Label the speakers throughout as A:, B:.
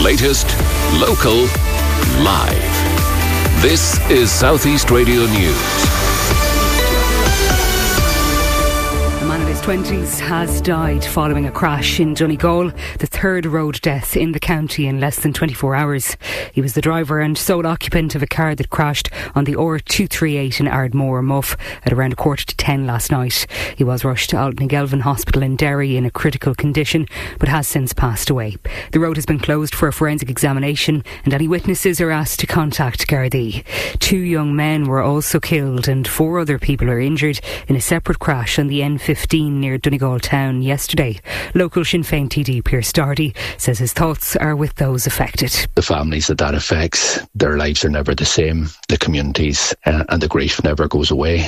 A: latest, local, live. This is South East Radio News.
B: A man in his 20s has died following a crash in Donegal, the third road death in the county in less than 24 hours. He was the driver and sole occupant of a car that crashed on the R238 in Ardmore, Muff, at around 9:45 last night. He was rushed to Altnagelvin Hospital in Derry in a critical condition, but has since passed away. The road has been closed for a forensic examination, and any witnesses are asked to contact Gardaí. 2 young men were also killed and 4 other people are injured in a separate crash on the N15 near Donegal town yesterday. Local Sinn Féin TD Pierce Doherty says his thoughts are with those affected.
C: The families that affects, their lives are never the same. The communities and the grief never goes away.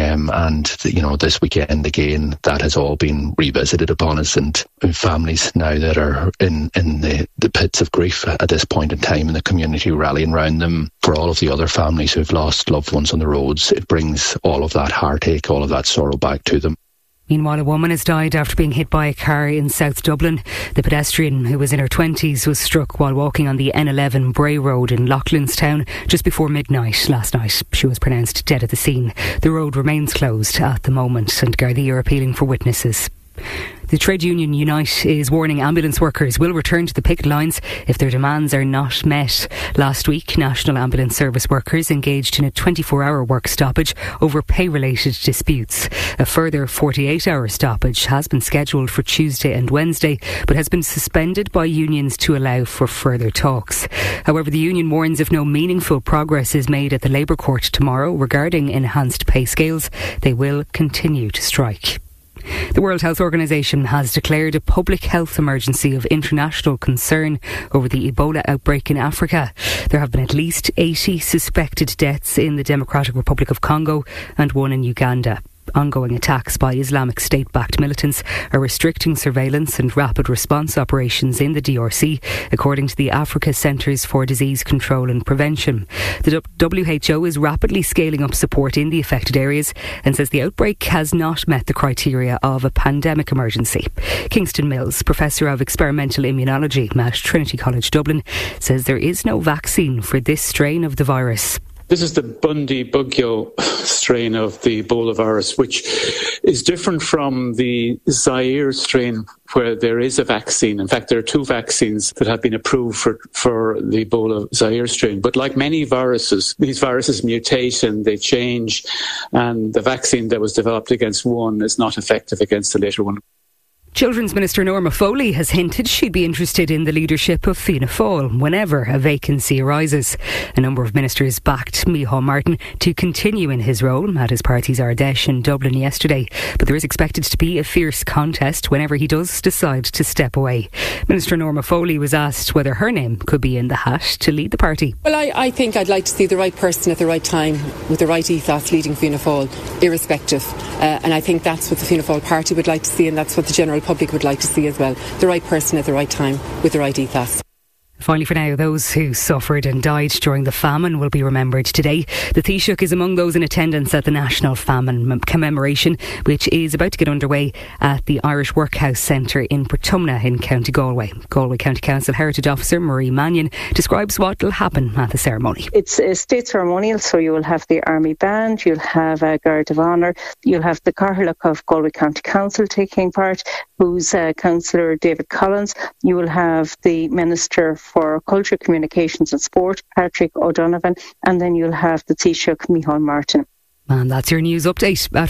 C: This weekend again, that has all been revisited upon us, and families now that are in the pits of grief at this point in time, and the community rallying around them. For all of the other families who've lost loved ones on the roads, it brings all of that heartache, all of that sorrow back to them.
B: Meanwhile, a woman has died after being hit by a car in South Dublin. The pedestrian, who was in her 20s, was struck while walking on the N11 Bray Road in Loughlinstown just before midnight last night. She was pronounced dead at the scene. The road remains closed at the moment, and Gardaí are appealing for witnesses. The trade union Unite is warning ambulance workers will return to the picket lines if their demands are not met. Last week, National Ambulance Service workers engaged in a 24-hour work stoppage over pay-related disputes. A further 48-hour stoppage has been scheduled for Tuesday and Wednesday, but has been suspended by unions to allow for further talks. However, the union warns if no meaningful progress is made at the Labour Court tomorrow regarding enhanced pay scales, they will continue to strike. The World Health Organization has declared a public health emergency of international concern over the Ebola outbreak in Africa. There have been at least 80 suspected deaths in the Democratic Republic of Congo and 1 in Uganda. Ongoing attacks by Islamic State-backed militants are restricting surveillance and rapid response operations in the DRC, according to the Africa Centres for Disease Control and Prevention. The WHO is rapidly scaling up support in the affected areas and says the outbreak has not met the criteria of a pandemic emergency. Kingston Mills, Professor of Experimental Immunology at Trinity College Dublin, says there is no vaccine for this strain of the virus.
D: This is the Bundibugyo strain of the Ebola virus, which is different from the Zaire strain, where there is a vaccine. In fact, there are 2 vaccines that have been approved for the Ebola Zaire strain. But like many viruses, these viruses mutate and they change, and the vaccine that was developed against one is not effective against the later one.
B: Children's Minister Norma Foley has hinted she'd be interested in the leadership of Fianna Fáil whenever a vacancy arises. A number of ministers backed Micheál Martin to continue in his role at his party's Ardèche in Dublin yesterday, but there is expected to be a fierce contest whenever he does decide to step away. Minister Norma Foley was asked whether her name could be in the hat to lead the party.
E: Well, I think I'd like to see the right person at the right time with the right ethos leading Fianna Fáil, irrespective. And I think that's what the Fianna Fáil party would like to see, and that's what the general public would like to see as well. The right person at the right time with the right ethos.
B: Finally, for now, those who suffered and died during the famine will be remembered today. The Taoiseach is among those in attendance at the National Famine Commemoration, which is about to get underway at the Irish Workhouse Centre in Portumna in County Galway. Galway County Council Heritage Officer Marie Mannion describes what will happen at the ceremony.
F: It's a state ceremonial, so you will have the Army Band, you'll have a Guard of Honour, you'll have the Cathaoirleach of Galway County Council taking part, who's Councillor David Collins. You will have the Minister for Culture, Communications and Sport, Patrick O'Donovan, and then you'll have the Taoiseach, Micheál Martin.
B: And that's your news update at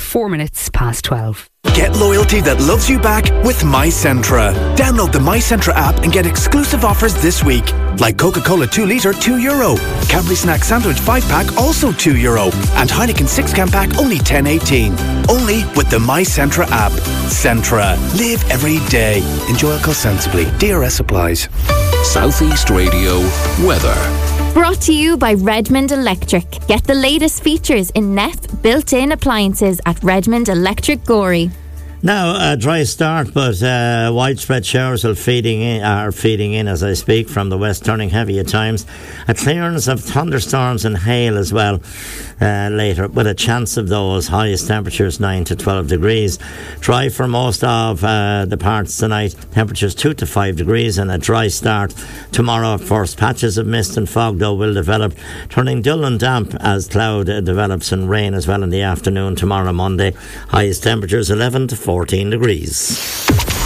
B: 12:04.
G: Get loyalty that loves you back with MyCentra. Download the MyCentra app and get exclusive offers this week. Like Coca-Cola 2 litre, €2. Cadbury Snack Sandwich 5-pack, also €2. And Heineken 6-can pack, only $10.18. Only with the MyCentra app. Centra. Live every day. Enjoy alcohol sensibly. DRS applies.
A: South East Radio weather.
H: Brought to you by Redmond Electric. Get the latest features in Neff built-in appliances at Redmond Electric Gorey.
I: Now, a dry start, but widespread showers are feeding in as I speak from the west, turning heavy at times. A clearance of thunderstorms and hail as well later, with a chance of those. Highest temperatures 9 to 12 degrees. Dry for most of the parts tonight. Temperatures 2 to 5 degrees and a dry start. Tomorrow, first patches of mist and fog though will develop, turning dull and damp as cloud develops, and rain as well in the afternoon tomorrow Monday. Highest temperatures 11 to 14 degrees.